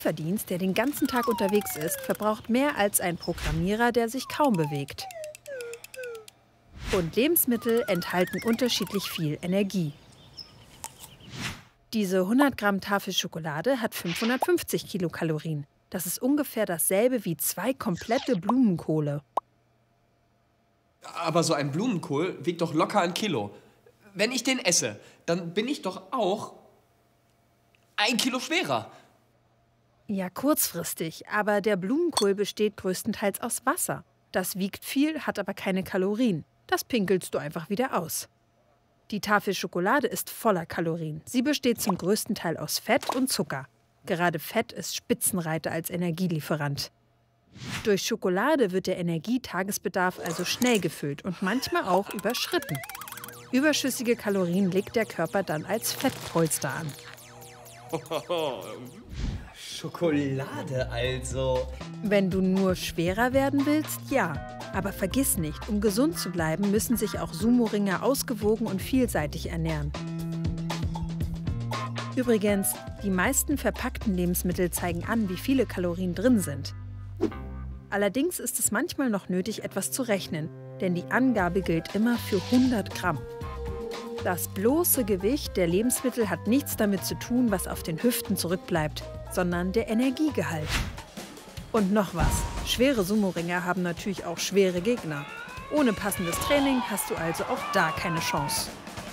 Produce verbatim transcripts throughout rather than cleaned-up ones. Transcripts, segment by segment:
Verdienst, der den ganzen Tag unterwegs ist, verbraucht mehr als ein Programmierer, der sich kaum bewegt. Und Lebensmittel enthalten unterschiedlich viel Energie. Diese hundert Gramm Tafel Schokolade hat fünfhundertfünfzig Kilokalorien. Das ist ungefähr dasselbe wie zwei komplette Blumenkohle. Aber so ein Blumenkohl wiegt doch locker ein Kilo. Wenn ich den esse, dann bin ich doch auch ein Kilo schwerer. Ja, kurzfristig, aber der Blumenkohl besteht größtenteils aus Wasser. Das wiegt viel, hat aber keine Kalorien. Das pinkelst du einfach wieder aus. Die Tafel Schokolade ist voller Kalorien. Sie besteht zum größten Teil aus Fett und Zucker. Gerade Fett ist Spitzenreiter als Energielieferant. Durch Schokolade wird der Energietagesbedarf also schnell gefüllt und manchmal auch überschritten. Überschüssige Kalorien legt der Körper dann als Fettpolster an. Schokolade also. Wenn du nur schwerer werden willst, ja. Aber vergiss nicht, um gesund zu bleiben, müssen sich auch Sumo-Ringer ausgewogen und vielseitig ernähren. Übrigens, die meisten verpackten Lebensmittel zeigen an, wie viele Kalorien drin sind. Allerdings ist es manchmal noch nötig, etwas zu rechnen, denn die Angabe gilt immer für hundert Gramm. Das bloße Gewicht der Lebensmittel hat nichts damit zu tun, was auf den Hüften zurückbleibt, sondern der Energiegehalt. Und noch was, schwere Sumo-Ringer haben natürlich auch schwere Gegner. Ohne passendes Training hast du also auch da keine Chance.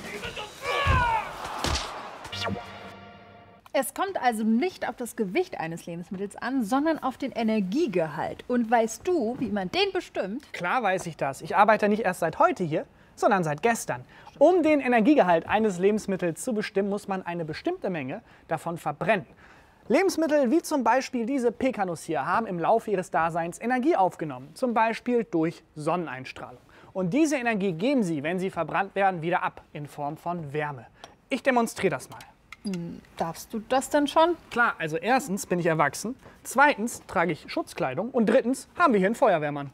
Es kommt also nicht auf das Gewicht eines Lebensmittels an, sondern auf den Energiegehalt. Und weißt du, wie man den bestimmt? Klar weiß ich das. Ich arbeite nicht erst seit heute hier, sondern seit gestern. Um den Energiegehalt eines Lebensmittels zu bestimmen, muss man eine bestimmte Menge davon verbrennen. Lebensmittel wie zum Beispiel diese Pekanuss hier haben im Laufe ihres Daseins Energie aufgenommen, zum Beispiel durch Sonneneinstrahlung. Und diese Energie geben sie, wenn sie verbrannt werden, wieder ab in Form von Wärme. Ich demonstriere das mal. Hm, darfst du das denn schon? Klar, also erstens bin ich erwachsen, zweitens trage ich Schutzkleidung und drittens haben wir hier einen Feuerwehrmann.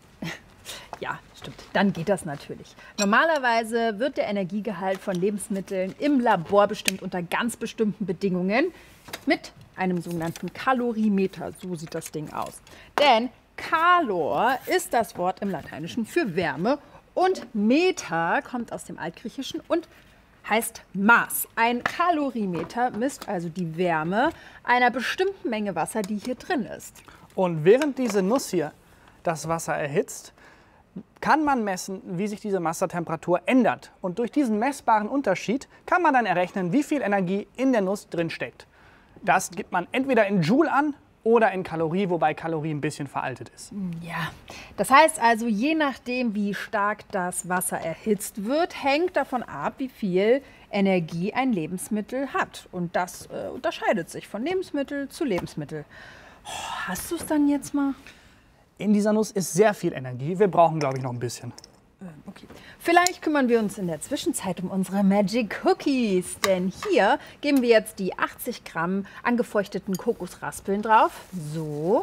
Ja, stimmt. Dann geht das natürlich. Normalerweise wird der Energiegehalt von Lebensmitteln im Labor bestimmt unter ganz bestimmten Bedingungen mit einem sogenannten Kalorimeter. So sieht das Ding aus. Denn Kalor ist das Wort im Lateinischen für Wärme und Meter kommt aus dem Altgriechischen und heißt Maß. Ein Kalorimeter misst also die Wärme einer bestimmten Menge Wasser, die hier drin ist. Und während diese Nuss hier das Wasser erhitzt, kann man messen, wie sich diese Wassertemperatur ändert. Und durch diesen messbaren Unterschied kann man dann errechnen, wie viel Energie in der Nuss drin steckt. Das gibt man entweder in Joule an oder in Kalorie, wobei Kalorie ein bisschen veraltet ist. Ja, das heißt also, je nachdem, wie stark das Wasser erhitzt wird, hängt davon ab, wie viel Energie ein Lebensmittel hat. Und das äh, unterscheidet sich von Lebensmittel zu Lebensmittel. Oh, hast du es dann jetzt mal? In dieser Nuss ist sehr viel Energie. Wir brauchen, glaube ich, noch ein bisschen. Okay. Vielleicht kümmern wir uns in der Zwischenzeit um unsere Magic Cookies. Denn hier geben wir jetzt die achtzig Gramm angefeuchteten Kokosraspeln drauf. So.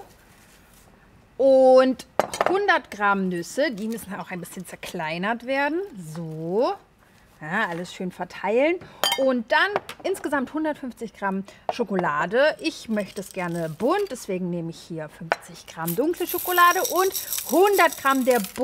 Und hundert Gramm Nüsse. Die müssen auch ein bisschen zerkleinert werden. So. Ja, alles schön verteilen. Und dann insgesamt hundertfünfzig Gramm Schokolade. Ich möchte es gerne bunt, deswegen nehme ich hier fünfzig Gramm dunkle Schokolade und hundert Gramm der bunten